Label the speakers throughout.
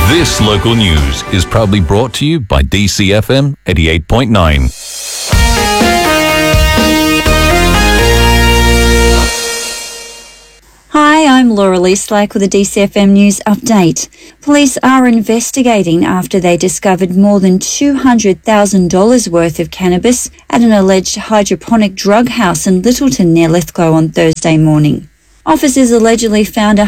Speaker 1: This local news is proudly brought to you by DCFM 88.9.
Speaker 2: Hi, I'm Laura Leaslake with a DCFM News update. Police are investigating after they discovered more than $200,000 worth of cannabis at an alleged hydroponic drug house in Littleton near Lithgow on Thursday morning. Officers allegedly found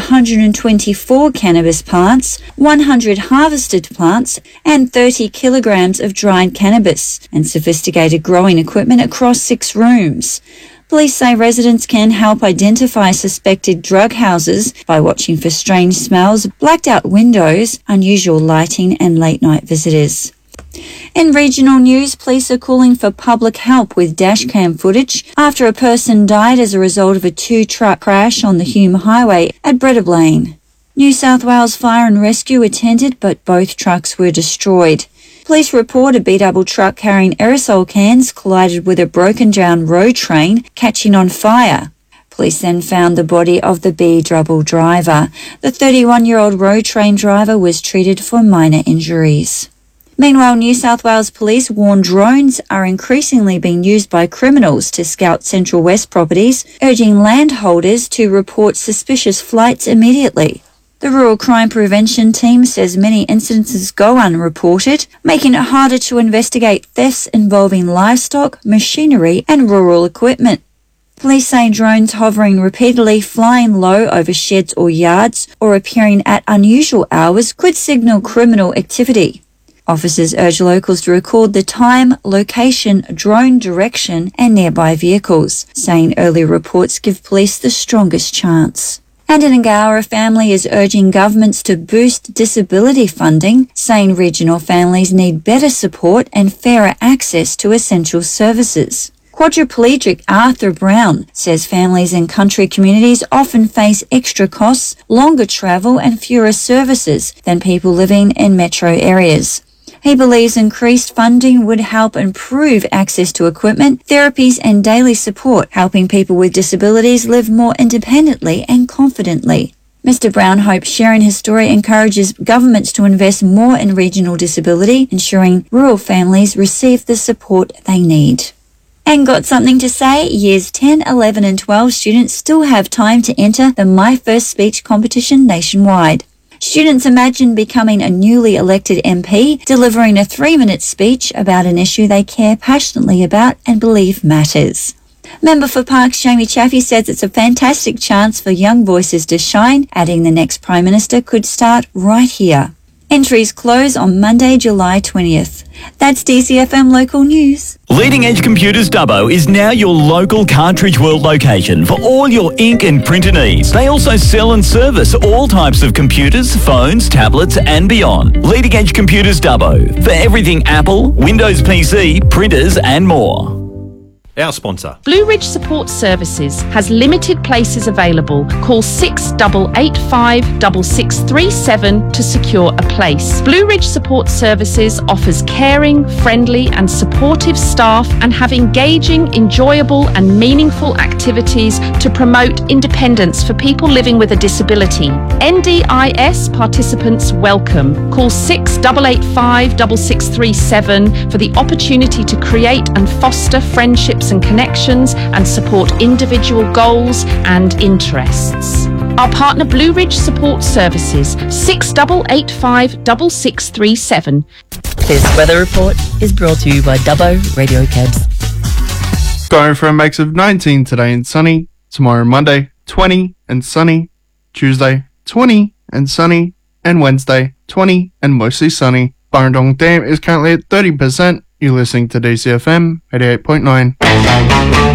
Speaker 2: 124 cannabis plants, 100 harvested plants, and 30 kilograms of dried cannabis and sophisticated growing equipment across 6 rooms. Police say residents can help identify suspected drug houses by watching for strange smells, blacked out windows, unusual lighting, and late night visitors. In regional news, police are calling for public help with dashcam footage after a person died as a result of a 2-truck crash on the Hume Highway at Breadalbane. New South Wales Fire and Rescue attended, but both trucks were destroyed. Police report a B-double truck carrying aerosol cans collided with a broken-down road train, catching on fire. Police then found the body of the B-double driver. The 31-year-old road train driver was treated for minor injuries. Meanwhile, New South Wales Police warn drones are increasingly being used by criminals to scout Central West properties, urging landholders to report suspicious flights immediately. The Rural Crime Prevention Team says many incidences go unreported, making it harder to investigate thefts involving livestock, machinery and rural equipment. Police say drones hovering repeatedly, flying low over sheds or yards, or appearing at unusual hours could signal criminal activity. Officers urge locals to record the time, location, drone direction and nearby vehicles, saying early reports give police the strongest chance. And in Ngara, a family is urging governments to boost disability funding, saying regional families need better support and fairer access to essential services. Quadriplegic Arthur Brown says families in country communities often face extra costs, longer travel and fewer services than people living in metro areas. He believes increased funding would help improve access to equipment, therapies and daily support, helping people with disabilities live more independently and confidently. Mr. Brown hopes sharing his story encourages governments to invest more in regional disability, ensuring rural families receive the support they need. And got something to say? Years 10, 11 and 12 students still have time to enter the My First Speech competition nationwide. Students imagine becoming a newly elected MP, delivering a 3-minute speech about an issue they care passionately about and believe matters. Member for Parkes Jamie Chaffey says it's a fantastic chance for young voices to shine, adding the next Prime Minister could start right here. Entries close on Monday, July 20th. That's DCFM Local News.
Speaker 3: Leading Edge Computers Dubbo is now your local Cartridge World location for all your ink and printer needs. They also sell and service all types of computers, phones, tablets and beyond. Leading Edge Computers Dubbo for everything Apple, Windows PC, printers and more.
Speaker 4: Our sponsor.
Speaker 5: Blue Ridge Support Services has limited places available. Call 6885 6637 to secure a place. Blue Ridge Support Services offers caring, friendly and supportive staff and have engaging, enjoyable and meaningful activities to promote independence for people living with a disability. NDIS participants welcome. Call 6885 6637 for the opportunity to create and foster friendships and connections and support individual goals and interests. Our partner Blue Ridge Support Services, 6885 6637.
Speaker 6: This weather report is brought to you by Dubbo Radio Cabs.
Speaker 7: Going for a max of 19 today and sunny, tomorrow Monday 20 and sunny, Tuesday 20 and sunny, and Wednesday 20 and mostly sunny. Burrendong Dam is currently at 30%. You're listening to DCFM 88.9.